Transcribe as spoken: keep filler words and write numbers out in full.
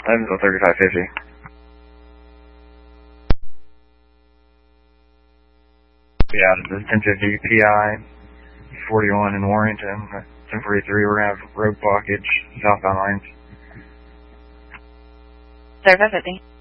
Evansville thirty-five fifty. Yeah, this is ten fifty P I forty-one in Warrington. ten forty-three, we're going to have road blockage, southbound lines. thirty-five fifty.